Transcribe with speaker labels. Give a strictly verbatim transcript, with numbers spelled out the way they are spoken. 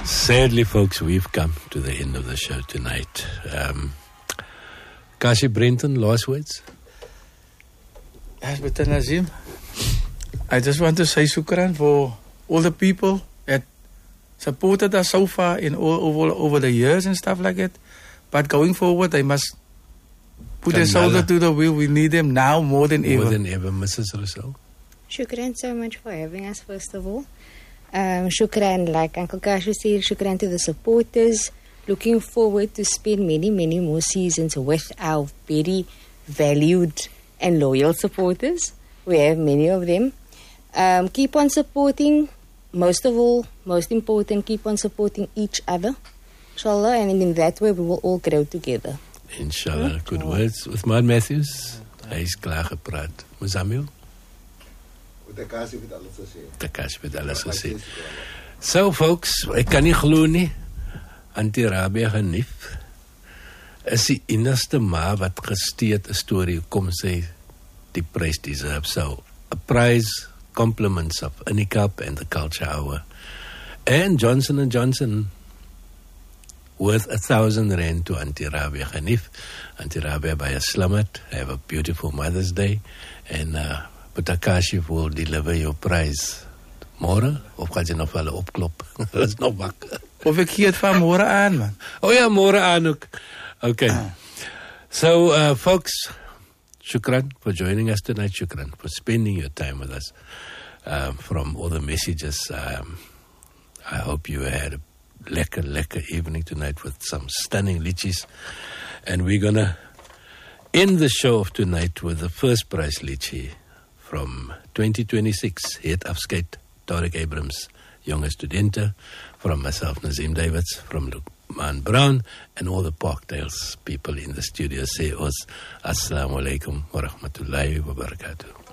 Speaker 1: Sadly, folks, we've come to the end of the show tonight. Um, Kashi Brenton, last words?
Speaker 2: Yes, Mister Nazim, I just want to say shukran for all the people that supported us so far in all over, over the years and stuff like that. But going forward, they must put their shoulder to the wheel. We need them now more than ever.
Speaker 1: More than ever, Missus Rousseau.
Speaker 3: Shukran so much for having us, first of all. Um, shukran, like Uncle Kashi said, shukran to the supporters. Looking forward to spend many, many more seasons with our very valued and loyal supporters. We have many of them. Um, keep on supporting. Most of all, most important, keep on supporting each other. Inshallah, and in that way we will all grow together.
Speaker 1: Inshallah, good words. Uthman Matthews, hy is klaar gepraat. Muzamil?
Speaker 4: Takashi het alles gesê.
Speaker 1: Takashi het alles gesê. So folks, ek kan nie glo nie. Anti-Rabia Genief is die enigste ma wat gesteed 'n storie kom sê die prys deserve. So, a prize, compliments of Unicap and the Culture Hour. And Johnson and Johnson worth a thousand rand to Anti-Rabia Genief. Anti-Rabia by a Slammet. Have a beautiful Mother's Day. And uh, Takashi will deliver your prize. Môre? Of gaan jy nog wel opklop? Dat is nog wakker.
Speaker 2: Of ek gee het van môre aan, man.
Speaker 1: Oh ja, môre aan ook. Okay. So, uh, folks, shukran for joining us tonight. Shukran for spending your time with us. Um, from all the messages, um, I hope you had a lekker, lekker evening tonight with some stunning lichis. And we're going to end the show of tonight with the first prize lichi from twenty twenty-six, het afskeid, Tarek Abrams, jonge studente, from myself, Nazim Davids, from Lukman Brown, and all the Parkdales people in the studio say us, Assalamu alaikum wa rahmatullahi wa barakatuh.